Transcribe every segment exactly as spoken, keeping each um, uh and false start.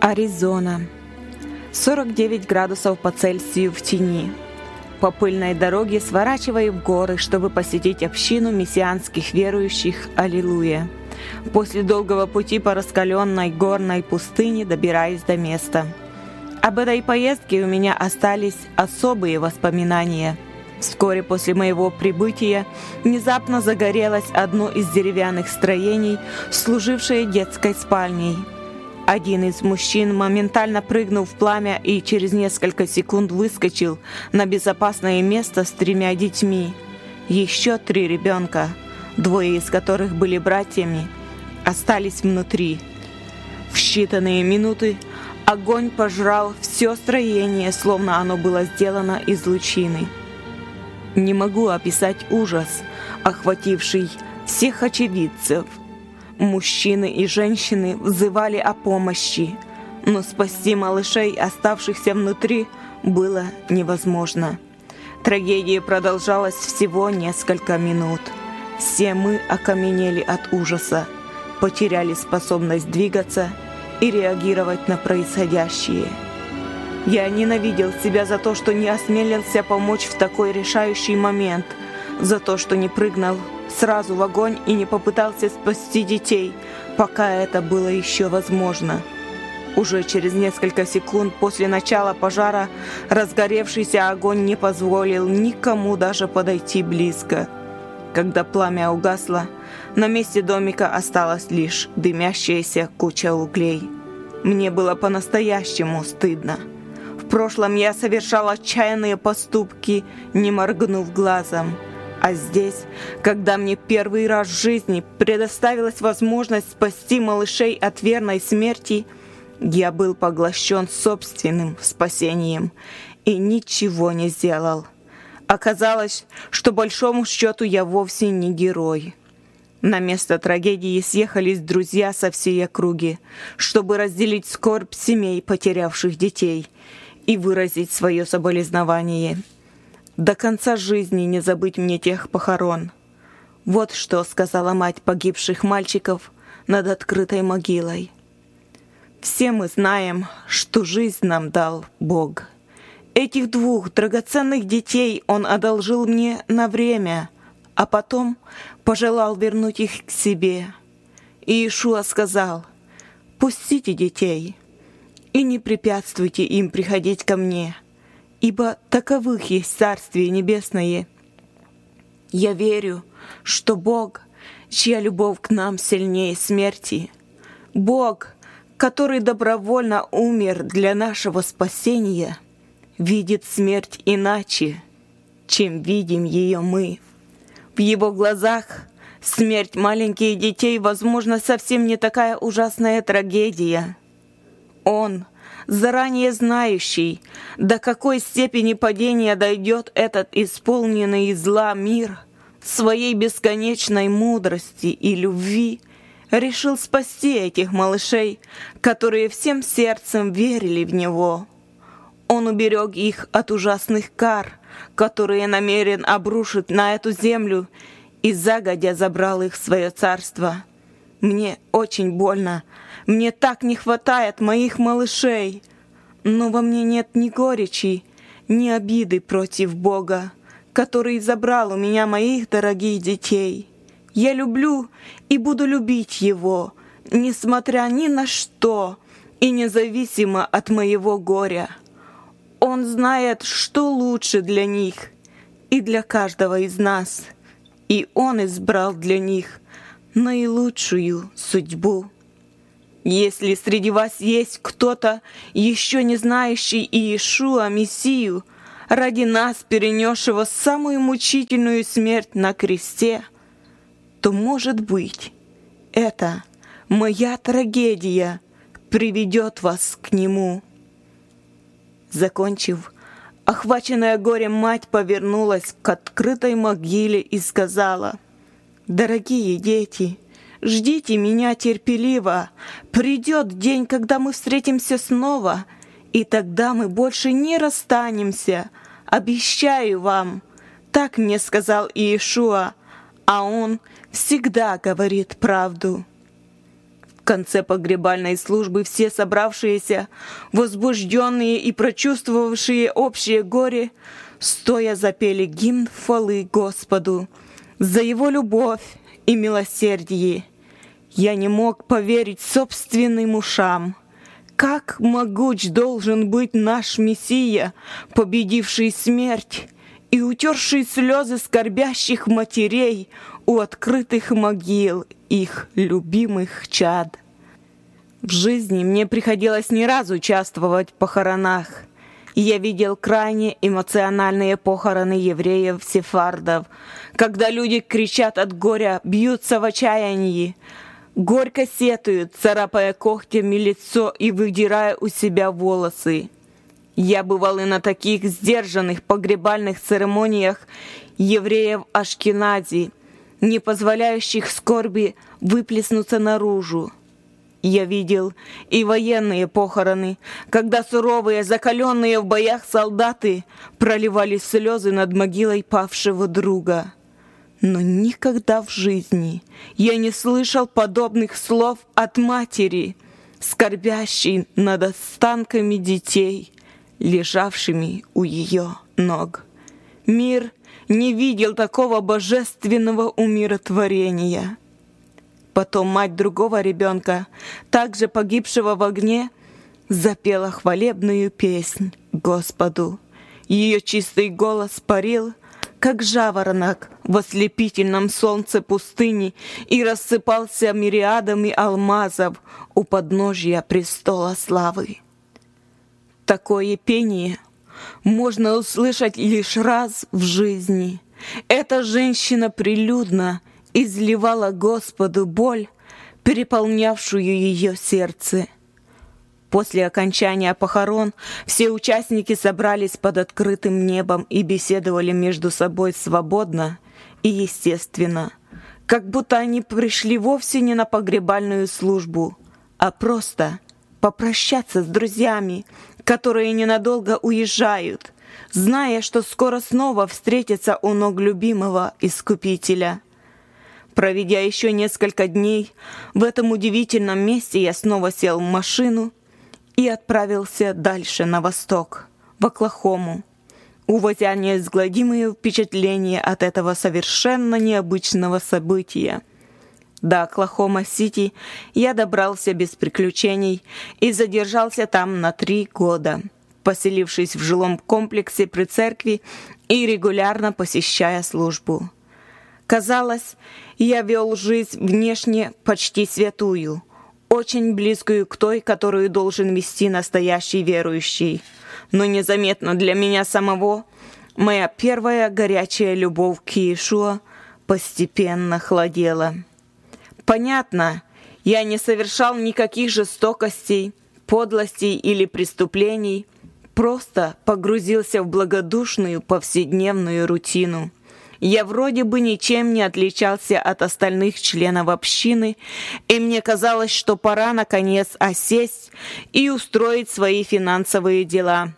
Аризона. сорок девять градусов по Цельсию в тени. По пыльной дороге сворачиваю в горы, чтобы посетить общину мессианских верующих «Аллилуйя». После долгого пути по раскаленной горной пустыне добираюсь до места. Об этой поездке у меня остались особые воспоминания. Вскоре после моего прибытия внезапно загорелось одно из деревянных строений, служившее детской спальней. Один из мужчин моментально прыгнул в пламя и через несколько секунд выскочил на безопасное место с тремя детьми. Еще три ребенка, двое из которых были братьями, остались внутри. В считанные минуты огонь пожрал все строение, словно оно было сделано из лучины. Не могу описать ужас, охвативший всех очевидцев. Мужчины и женщины взывали о помощи, но спасти малышей, оставшихся внутри, было невозможно. Трагедия продолжалась всего несколько минут. Все мы окаменели от ужаса, потеряли способность двигаться и реагировать на происходящее. Я ненавидел себя за то, что не осмелился помочь в такой решающий момент, за то, что не прыгнул сразу в огонь и не попытался спасти детей, пока это было еще возможно. Уже через несколько секунд после начала пожара разгоревшийся огонь не позволил никому даже подойти близко. Когда пламя угасло, на месте домика осталась лишь дымящаяся куча углей. Мне было по-настоящему стыдно. В прошлом я совершал отчаянные поступки, не моргнув глазом. А здесь, когда мне первый раз в жизни предоставилась возможность спасти малышей от верной смерти, я был поглощен собственным спасением и ничего не сделал. Оказалось, что большому счету я вовсе не герой. На место трагедии съехались друзья со всей округи, чтобы разделить скорбь семей, потерявших детей, и выразить свое соболезнование. До конца жизни не забыть мне тех похорон. Вот что сказала мать погибших мальчиков над открытой могилой. Все мы знаем, что жизнь нам дал Бог. Этих двух драгоценных детей Он одолжил мне на время, а потом пожелал вернуть их к себе. И Иешуа сказал: «Пустите детей и не препятствуйте им приходить ко мне, ибо таковых есть Царствие Небесное». Я верю, что Бог, чья любовь к нам сильнее смерти, Бог, который добровольно умер для нашего спасения, видит смерть иначе, чем видим ее мы. В Его глазах смерть маленьких детей, возможно, совсем не такая ужасная трагедия. Он, заранее знающий, до какой степени падения дойдет этот исполненный зла мир, в своей бесконечной мудрости и любви решил спасти этих малышей, которые всем сердцем верили в Него. Он уберег их от ужасных кар, которые намерен обрушить на эту землю, и загодя забрал их в свое царство. Мне очень больно, мне так не хватает моих малышей, но во мне нет ни горечи, ни обиды против Бога, который забрал у меня моих дорогих детей. Я люблю и буду любить Его, несмотря ни на что и независимо от моего горя. Он знает, что лучше для них и для каждого из нас, и Он избрал для них наилучшую судьбу. Если среди вас есть кто-то, еще не знающий Иешуа, Мессию, ради нас перенесшего самую мучительную смерть на кресте, то, может быть, это моя трагедия приведет вас к Нему». Закончив, охваченная горем мать повернулась к открытой могиле и сказала: «Дорогие дети, ждите меня терпеливо. Придет день, когда мы встретимся снова, и тогда мы больше не расстанемся. Обещаю вам». Так мне сказал Иешуа, а Он всегда говорит правду. В конце погребальной службы все собравшиеся, возбужденные и прочувствовавшие общее горе, стоя запели гимн хвалы Господу за Его любовь и милосердие. Я не мог поверить собственным ушам. Как могуч должен быть наш Мессия, победивший смерть и утерший слезы скорбящих матерей у открытых могил их любимых чад. В жизни мне приходилось не раз участвовать в похоронах, и я видел крайне эмоциональные похороны евреев-сефардов, когда люди кричат от горя, бьются в отчаянии, горько сетуют, царапая когтями лицо и выдирая у себя волосы. Я бывал и на таких сдержанных погребальных церемониях евреев Ашкенази, не позволяющих скорби выплеснуться наружу. Я видел и военные похороны, когда суровые, закаленные в боях солдаты проливали слезы над могилой павшего друга. Но никогда в жизни я не слышал подобных слов от матери, скорбящей над останками детей, лежавшими у ее ног. Мир не видел такого божественного умиротворения. Потом мать другого ребенка, также погибшего в огне, запела хвалебную песнь Господу. Ее чистый голос парил, как жаворонок в ослепительном солнце пустыни, и рассыпался мириадами алмазов у подножия престола славы. Такое пение можно услышать лишь раз в жизни. Эта женщина прилюдно изливала Господу боль, переполнявшую ее сердце. После окончания похорон все участники собрались под открытым небом и беседовали между собой свободно и естественно, как будто они пришли вовсе не на погребальную службу, а просто попрощаться с друзьями, которые ненадолго уезжают, зная, что скоро снова встретятся у ног любимого Искупителя. Проведя еще несколько дней в этом удивительном месте, я снова сел в машину и отправился дальше на восток, в Оклахому, увозя неизгладимые впечатления от этого совершенно необычного события. До Оклахома-Сити я добрался без приключений и задержался там на три года, поселившись в жилом комплексе при церкви и регулярно посещая службу. Казалось, я вел жизнь внешне почти святую, очень близкую к той, которую должен вести настоящий верующий. Но незаметно для меня самого моя первая горячая любовь к Иешуа постепенно хладела. Понятно, я не совершал никаких жестокостей, подлостей или преступлений, просто погрузился в благодушную повседневную рутину. Я вроде бы ничем не отличался от остальных членов общины, и мне казалось, что пора, наконец, осесть и устроить свои финансовые дела.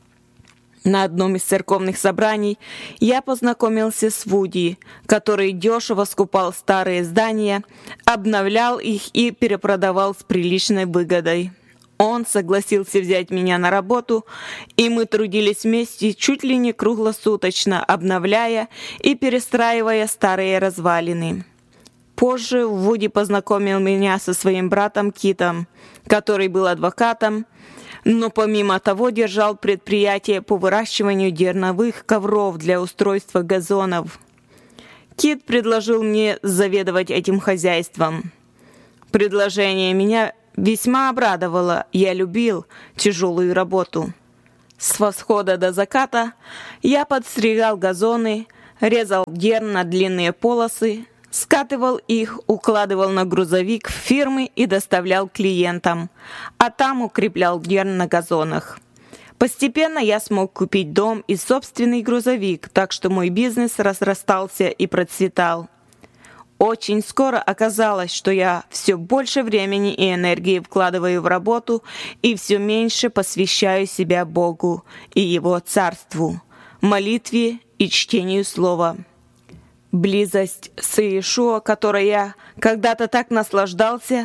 На одном из церковных собраний я познакомился с Вуди, который дешево скупал старые здания, обновлял их и перепродавал с приличной выгодой. Он согласился взять меня на работу, и мы трудились вместе чуть ли не круглосуточно, обновляя и перестраивая старые развалины. Позже Вуди познакомил меня со своим братом Китом, который был адвокатом, но помимо того держал предприятие по выращиванию дерновых ковров для устройства газонов. Кит предложил мне заведовать этим хозяйством. Предложение меня весьма обрадовало, я любил тяжелую работу. С восхода до заката я подстригал газоны, резал дерн на длинные полосы, скатывал их, укладывал на грузовик в фирмы и доставлял клиентам, а там укреплял дерн на газонах. Постепенно я смог купить дом и собственный грузовик, так что мой бизнес разрастался и процветал. Очень скоро оказалось, что я все больше времени и энергии вкладываю в работу и все меньше посвящаю себя Богу и Его Царству, молитве и чтению Слова. Близость с Иешуа, которой я когда-то так наслаждался,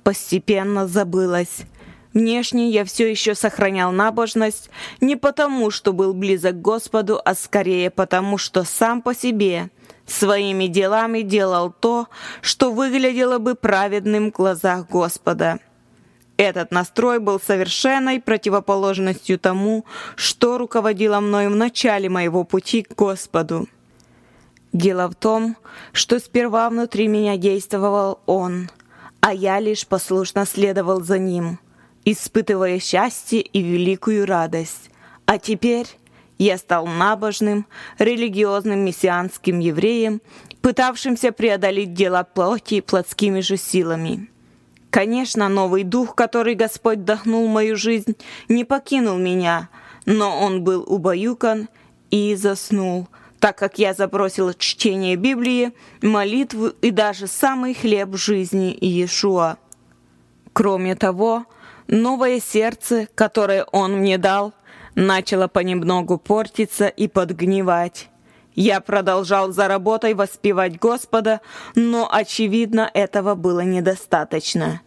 постепенно забылось. Внешне я все еще сохранял набожность не потому, что был близок к Господу, а скорее потому, что сам по себе своими делами делал то, что выглядело бы праведным в глазах Господа. Этот настрой был совершенной противоположностью тому, что руководило мною в начале моего пути к Господу. Дело в том, что сперва внутри меня действовал Он, а я лишь послушно следовал за Ним, испытывая счастье и великую радость. А теперь я стал набожным, религиозным мессианским евреем, пытавшимся преодолеть дела плоти плотскими же силами. Конечно, новый дух, который Господь вдохнул в мою жизнь, не покинул меня, но он был убаюкан и заснул, так как я забросил чтение Библии, молитву и даже самый хлеб жизни Иешуа. Кроме того, новое сердце, которое Он мне дал, начало понемногу портиться и подгнивать. Я продолжал за работой воспевать Господа, но, очевидно, этого было недостаточно.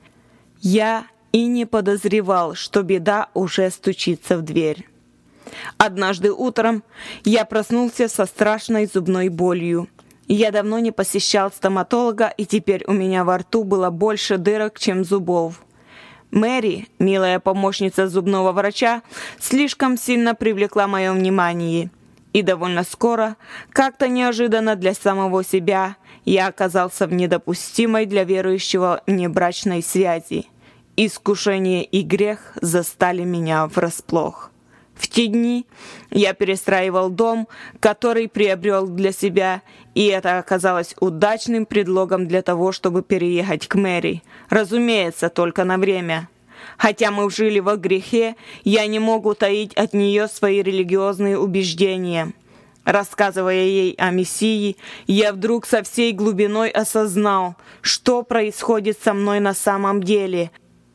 Я и не подозревал, что беда уже стучится в дверь. Однажды утром я проснулся со страшной зубной болью. Я давно не посещал стоматолога, и теперь у меня во рту было больше дырок, чем зубов. Мэри, милая помощница зубного врача, слишком сильно привлекла мое внимание. И довольно скоро, как-то неожиданно для самого себя, я оказался в недопустимой для верующего внебрачной связи. Искушение и грех застали меня врасплох. В те дни я перестраивал дом, который приобрел для себя, и это оказалось удачным предлогом для того, чтобы переехать к Мэри. Разумеется, только на время. Хотя мы жили во грехе, я не мог утаить от нее свои религиозные убеждения. Рассказывая ей о Мессии, я вдруг со всей глубиной осознал, что происходит со мной на самом деле.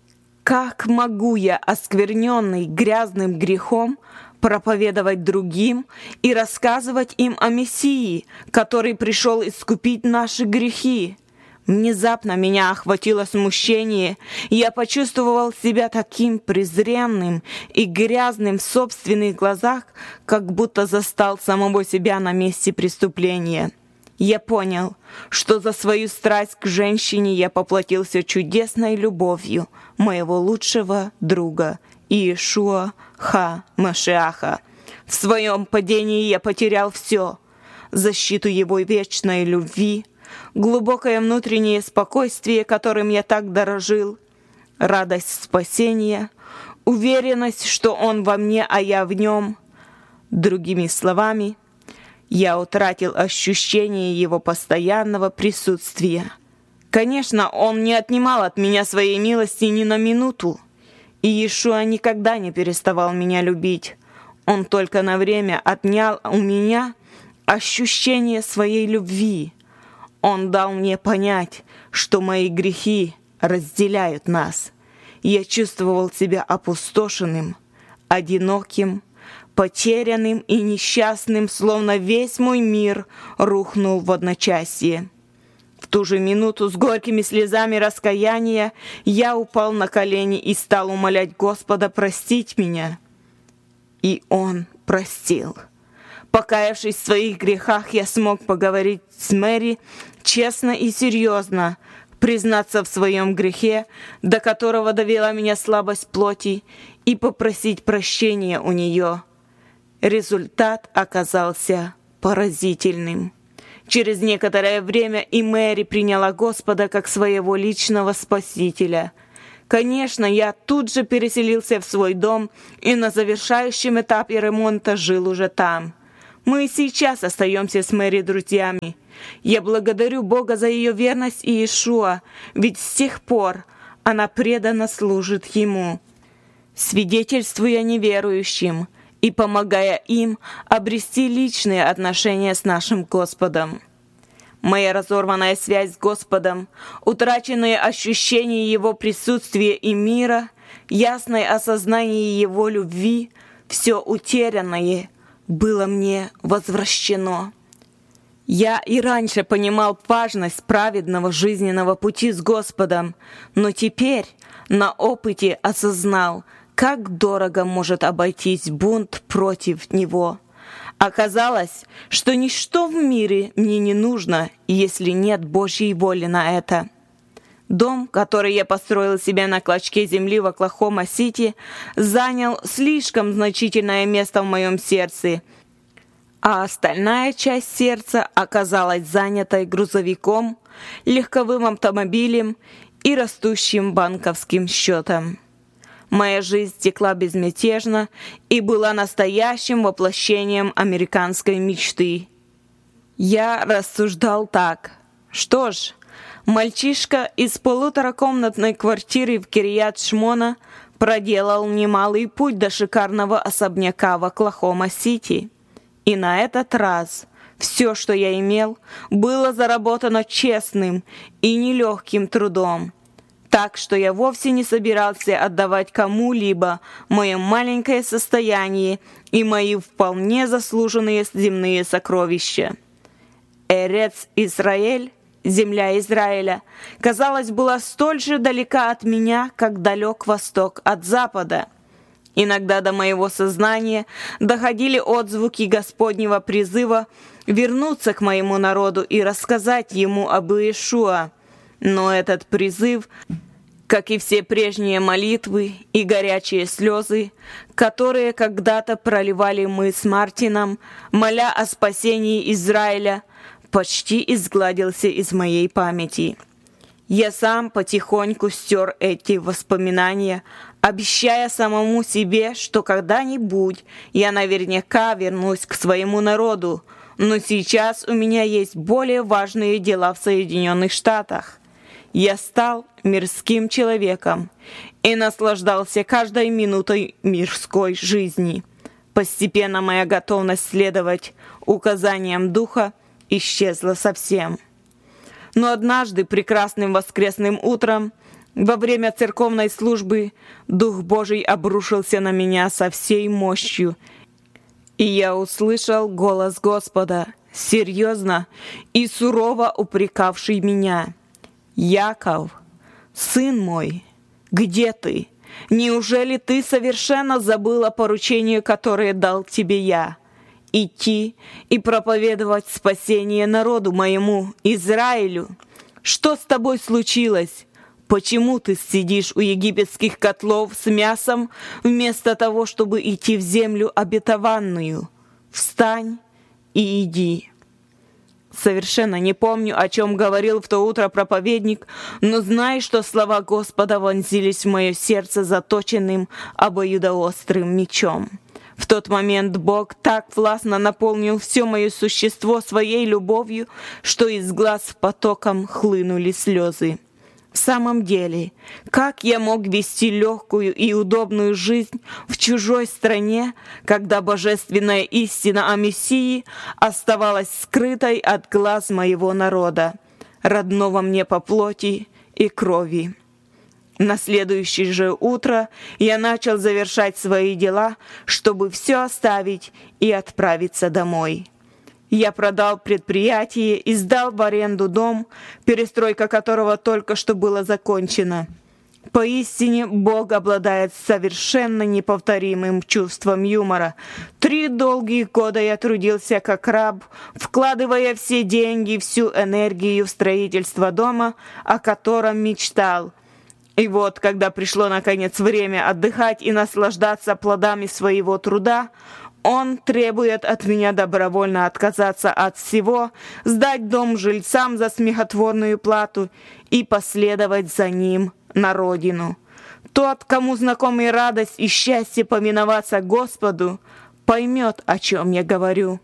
Как могу я, оскверненный грязным грехом, проповедовать другим и рассказывать им о Мессии, который пришел искупить наши грехи? Внезапно меня охватило смущение, и я почувствовал себя таким презренным и грязным в собственных глазах, как будто застал самого себя на месте преступления. Я понял, что за свою страсть к женщине я поплатился чудесной любовью моего лучшего друга Иешуа ха-Машиаха. В своем падении я потерял все: защиту его вечной любви, глубокое внутреннее спокойствие, которым я так дорожил, радость спасения, уверенность, что Он во мне, а я в Нем. Другими словами, я утратил ощущение Его постоянного присутствия. Конечно, Он не отнимал от меня своей милости ни на минуту, и Иешуа никогда не переставал меня любить. Он только на время отнял у меня ощущение своей любви. Он дал мне понять, что мои грехи разделяют нас. Я чувствовал себя опустошенным, одиноким, потерянным и несчастным, словно весь мой мир рухнул в одночасье. В ту же минуту с горькими слезами раскаяния я упал на колени и стал умолять Господа простить меня. И Он простил. Покаявшись в своих грехах, я смог поговорить с Мэри честно и серьезно, признаться в своем грехе, до которого довела меня слабость плоти, и попросить прощения у нее. Результат оказался поразительным. Через некоторое время и Мэри приняла Господа как своего личного спасителя. Конечно, я тут же переселился в свой дом и на завершающем этапе ремонта жил уже там. Мы и сейчас остаемся с Мэри друзьями. Я благодарю Бога за ее верность Иешуа, ведь с тех пор она преданно служит Ему, свидетельствуя неверующим и помогая им обрести личные отношения с нашим Господом. Моя разорванная связь с Господом, утраченные ощущения Его присутствия и мира, ясное осознание Его любви, все утерянное было мне возвращено. Я и раньше понимал важность праведного жизненного пути с Господом, но теперь на опыте осознал, как дорого может обойтись бунт против Него. Оказалось, что ничто в мире мне не нужно, если нет Божьей воли на это. Дом, который я построил себе на клочке земли в Оклахома-Сити, занял слишком значительное место в моем сердце, а остальная часть сердца оказалась занятой грузовиком, легковым автомобилем и растущим банковским счетом. Моя жизнь текла безмятежно и была настоящим воплощением американской мечты. Я рассуждал так. Что ж, мальчишка из полуторакомнатной квартиры в Кирьят-Шмона проделал немалый путь до шикарного особняка в Оклахома-Сити. И на этот раз все, что я имел, было заработано честным и нелегким трудом. Так что я вовсе не собирался отдавать кому-либо мое маленькое состояние и мои вполне заслуженные земные сокровища. Эрец Исраэль, земля Израиля, казалось, была столь же далека от меня, как далек восток от запада. Иногда до моего сознания доходили отзвуки Господнего призыва вернуться к моему народу и рассказать ему об Иешуа. Но этот призыв, как и все прежние молитвы и горячие слезы, которые когда-то проливали мы с Мартином, моля о спасении Израиля, почти изгладился из моей памяти. Я сам потихоньку стер эти воспоминания, обещая самому себе, что когда-нибудь я наверняка вернусь к своему народу, но сейчас у меня есть более важные дела в Соединенных Штатах. Я стал мирским человеком и наслаждался каждой минутой мирской жизни. Постепенно моя готовность следовать указаниям Духа исчезла совсем. Но однажды прекрасным воскресным утром, во время церковной службы, Дух Божий обрушился на меня со всей мощью, и я услышал голос Господа, серьезно и сурово упрекавший меня: «Яков, сын мой, где ты? Неужели ты совершенно забыл о поручении, которое дал тебе я? Идти и проповедовать спасение народу моему, Израилю? Что с тобой случилось? Почему ты сидишь у египетских котлов с мясом, вместо того, чтобы идти в землю обетованную? Встань и иди». Совершенно не помню, о чем говорил в то утро проповедник, но знаю, что слова Господа вонзились в мое сердце заточенным обоюдоострым мечом. В тот момент Бог так властно наполнил все мое существо своей любовью, что из глаз потоком хлынули слезы. В самом деле, как я мог вести легкую и удобную жизнь в чужой стране, когда божественная истина о Мессии оставалась скрытой от глаз моего народа, родного мне по плоти и крови? На следующее же утро я начал завершать свои дела, чтобы все оставить и отправиться домой. Я продал предприятие и сдал в аренду дом, перестройка которого только что была закончена. Поистине, Бог обладает совершенно неповторимым чувством юмора. Три долгих года я трудился как раб, вкладывая все деньги, всю энергию в строительство дома, о котором мечтал. И вот, когда пришло наконец время отдыхать и наслаждаться плодами своего труда, Он требует от меня добровольно отказаться от всего, сдать дом жильцам за смехотворную плату и последовать за ним на родину. Тот, кому знакомы радость и счастье повиноваться Господу, поймет, о чем я говорю.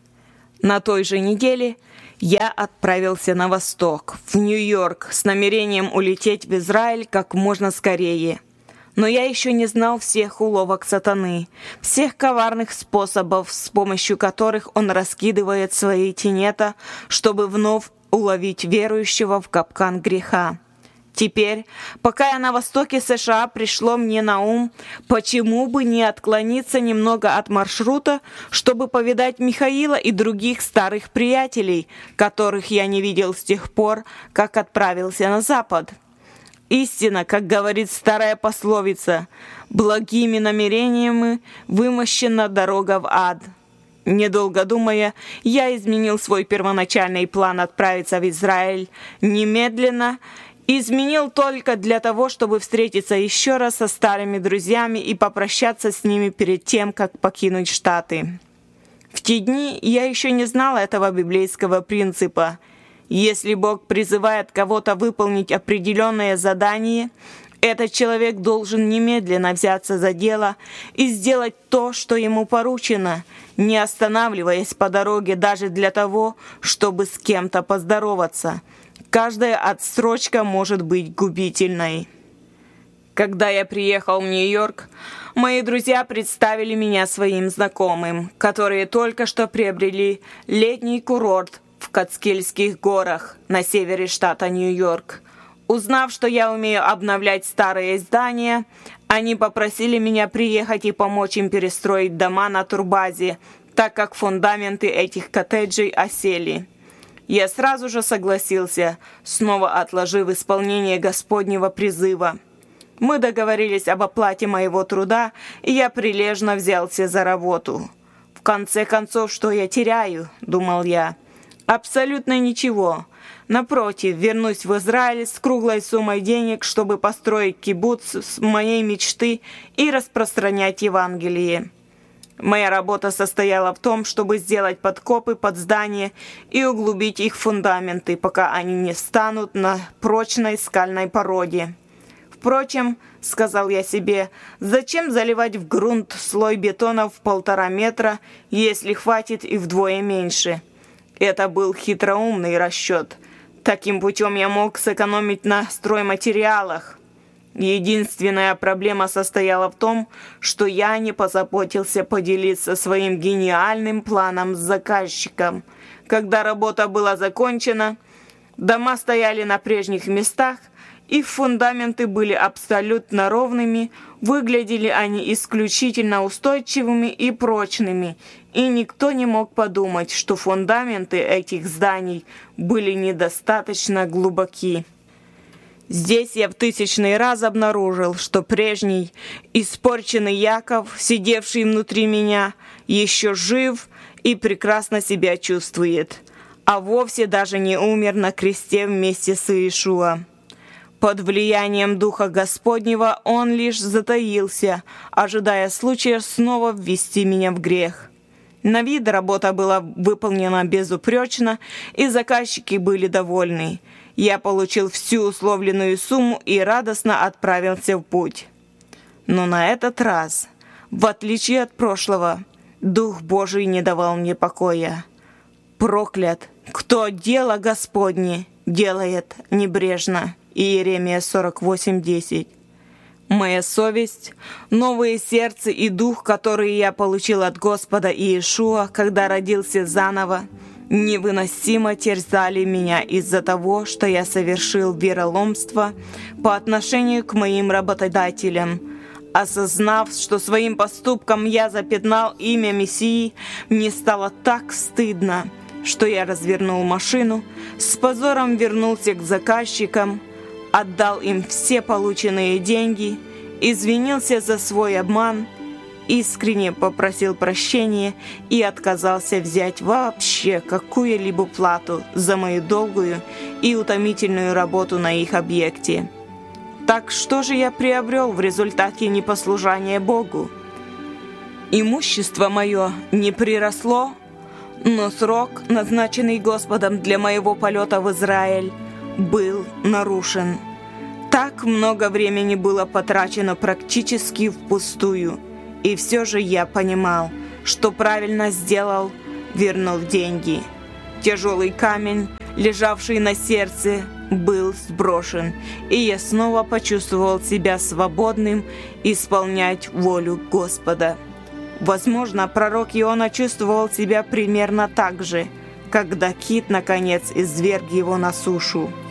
На той же неделе я отправился на восток, в Нью-Йорк, с намерением улететь в Израиль как можно скорее. Но я еще не знал всех уловок сатаны, всех коварных способов, с помощью которых он раскидывает свои тенета, чтобы вновь уловить верующего в капкан греха. Теперь, пока я на востоке США, пришло мне на ум, почему бы не отклониться немного от маршрута, чтобы повидать Михаила и других старых приятелей, которых я не видел с тех пор, как отправился на запад. Истина, как говорит старая пословица, благими намерениями вымощена дорога в ад. Недолго думая, я изменил свой первоначальный план отправиться в Израиль немедленно. Изменил только для того, чтобы встретиться еще раз со старыми друзьями и попрощаться с ними перед тем, как покинуть Штаты. В те дни я еще не знал этого библейского принципа. Если Бог призывает кого-то выполнить определенное задание, этот человек должен немедленно взяться за дело и сделать то, что ему поручено, не останавливаясь по дороге даже для того, чтобы с кем-то поздороваться. Каждая отсрочка может быть губительной. Когда я приехал в Нью-Йорк, мои друзья представили меня своим знакомым, которые только что приобрели летний курорт в Кацкильских горах на севере штата Нью-Йорк. Узнав, что я умею обновлять старые здания, они попросили меня приехать и помочь им перестроить дома на турбазе, так как фундаменты этих коттеджей осели. Я сразу же согласился, снова отложив исполнение Господнего призыва. Мы договорились об оплате моего труда, и я прилежно взялся за работу. В конце концов, что я теряю, думал я? Абсолютно ничего. Напротив, вернусь в Израиль с круглой суммой денег, чтобы построить кибуц с моей мечты и распространять Евангелие. Моя работа состояла в том, чтобы сделать подкопы под здание и углубить их фундаменты, пока они не встанут на прочной скальной породе. Впрочем, сказал я себе, зачем заливать в грунт слой бетона в полтора метра, если хватит и вдвое меньше? Это был хитроумный расчет. Таким путем я мог сэкономить на стройматериалах. Единственная проблема состояла в том, что я не позаботился поделиться своим гениальным планом с заказчиком. Когда работа была закончена, дома стояли на прежних местах, их фундаменты были абсолютно ровными, выглядели они исключительно устойчивыми и прочными, и никто не мог подумать, что фундаменты этих зданий были недостаточно глубоки. Здесь я в тысячный раз обнаружил, что прежний, испорченный Яков, сидевший внутри меня, еще жив и прекрасно себя чувствует, а вовсе даже не умер на кресте вместе с Иешуа. Под влиянием Духа Господнего он лишь затаился, ожидая случая снова ввести меня в грех. На вид работа была выполнена безупречно, и заказчики были довольны. Я получил всю условленную сумму и радостно отправился в путь. Но на этот раз, в отличие от прошлого, Дух Божий не давал мне покоя. «Проклят, кто дело Господне делает небрежно». Иеремия сорок восемь десять. Моя совесть, новое сердце и дух, которые я получил от Господа Иешуа, когда родился заново, невыносимо терзали меня из-за того, что я совершил вероломство по отношению к моим работодателям. Осознав, что своим поступком я запятнал имя Мессии, мне стало так стыдно, что я развернул машину, с позором вернулся к заказчикам, отдал им все полученные деньги, извинился за свой обман, искренне попросил прощения и отказался взять вообще какую-либо плату за мою долгую и утомительную работу на их объекте. Так что же я приобрел в результате непослушания Богу? Имущество мое не приросло, но срок, назначенный Господом для моего полета в Израиль, был нарушен. Так много времени было потрачено практически впустую, и все же я понимал, что правильно сделал, вернув деньги. Тяжелый камень, лежавший на сердце, был сброшен, и я снова почувствовал себя свободным исполнять волю Господа. Возможно, пророк Иона чувствовал себя примерно так же, когда кит, наконец, изверг его на сушу.